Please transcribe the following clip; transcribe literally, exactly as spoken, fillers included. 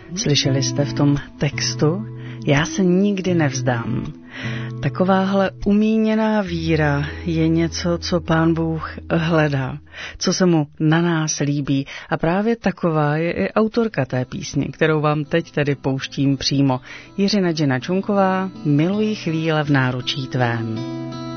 Slyšeli jste v tom textu? Já se nikdy nevzdám. Takováhle umíněná víra je něco, co Pán Bůh hledá, co se mu na nás líbí. A právě taková je i autorka té písně, kterou vám teď tady pouštím přímo. Jiřina Džina Čunková, Miluji chvíle v náručí tvém.